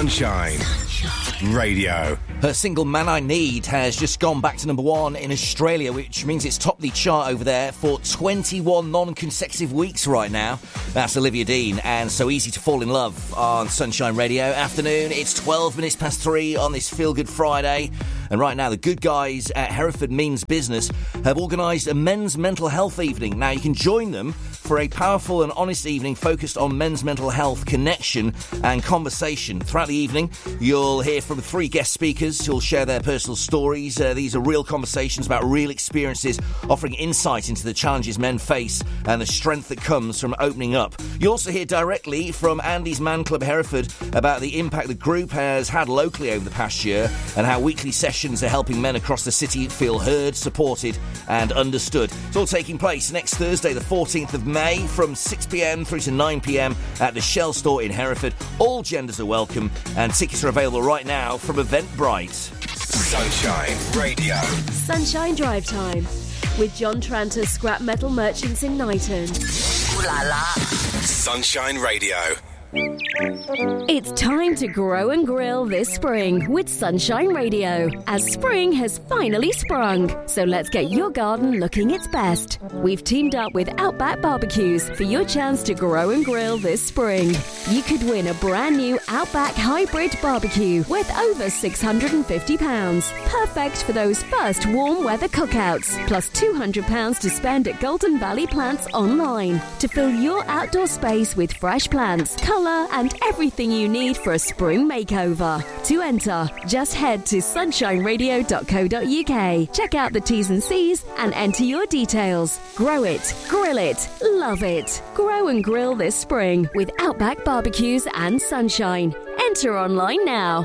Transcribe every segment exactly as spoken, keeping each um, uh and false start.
Sunshine Radio. Her single Man I Need has just gone back to number one in Australia, which means it's topped the chart over there for twenty-one non-consecutive weeks right now. That's Olivia Dean and So Easy to Fall in Love on Sunshine Radio. Afternoon, it's twelve minutes past three on this Feel Good Friday. And right now, the good guys at Hereford Means Business have organised a men's mental health evening. Now, you can join them for a powerful and honest evening focused on men's mental health, connection and conversation. Throughout the evening, you'll hear from three guest speakers who'll share their personal stories. Uh, these are real conversations about real experiences, offering insight into the challenges men face and the strength that comes from opening up. You'll also hear directly from Andy's Man Club Hereford about the impact the group has had locally over the past year and how weekly sessions are helping men across the city feel heard, supported and understood. It's all taking place next Thursday, the fourteenth of May, from six p.m. through to nine p.m. at the Shell store in Hereford. All genders are welcome and tickets are available right now from Eventbrite. Sunshine Radio. Sunshine Drive Time with John Tranter, Scrap Metal Merchants in Knighton. Ooh la la. Sunshine Radio. It's time to grow and grill this spring with Sunshine Radio, as spring has finally sprung. So let's get your garden looking its best. We've teamed up with Outback Barbecues for your chance to grow and grill this spring. You could win a brand new Outback Hybrid Barbecue worth over six hundred fifty pounds. Perfect for those first warm weather cookouts. Plus two hundred pounds to spend at Golden Valley Plants online to fill your outdoor space with fresh plants, colour and everything you need for a spring makeover. To enter, just head to sunshine radio dot co dot uk. Check out the T's and C's and enter your details. Grow it, grill it, love it. Grow and grill this spring with Outback Barbecues and Sunshine. Enter online now.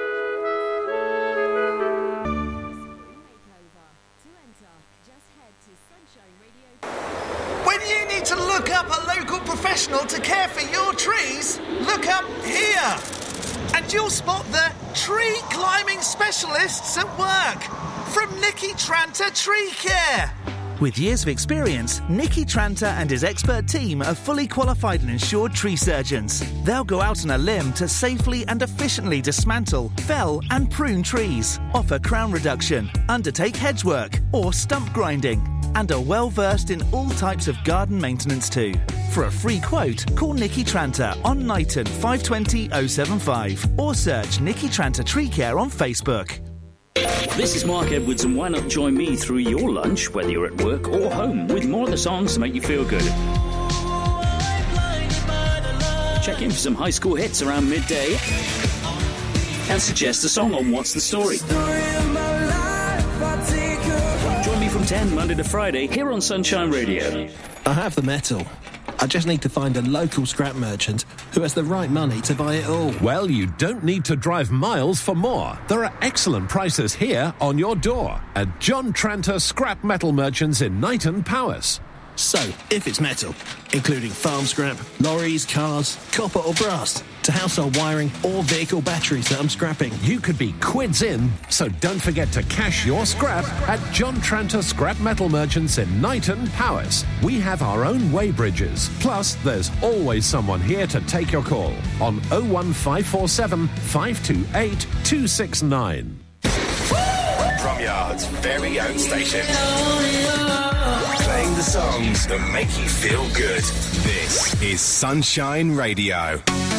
When you need to look up a local professional to care for your trees, look up here. And you'll spot the tree climbing specialists at work from Nicky Tranter Tree Care. With years of experience, Nicky Tranter and his expert team are fully qualified and insured tree surgeons. They'll go out on a limb to safely and efficiently dismantle, fell and prune trees, offer crown reduction, undertake hedge work or stump grinding, and are well versed in all types of garden maintenance too. For a free quote, call Nicky Tranter on Knighton five two zero oh seven five or search Nicky Tranter Tree Care on Facebook. This is Mark Edwards, and why not join me through your lunch, whether you're at work or home, with more of the songs to make you feel good. Check in for some high school hits around midday and suggest a song on What's the Story. Join me from ten Monday to Friday here on Sunshine Radio. I have the metal. I just need to find a local scrap merchant who has the right money to buy it all. Well, you don't need to drive miles for more. There are excellent prices here on your door at John Tranter Scrap Metal Merchants in Knighton Powys. So, if it's metal, including farm scrap, lorries, cars, copper or brass, to household wiring or vehicle batteries that I'm scrapping, you could be quids in, so don't forget to cash your scrap at John Tranter Scrap Metal Merchants in Knighton Powys. We have our own weighbridges. Plus, there's always someone here to take your call on oh one five four seven, five two eight, two six nine. Bromyard's very own station. Playing the songs that make you feel good. This is Sunshine Radio.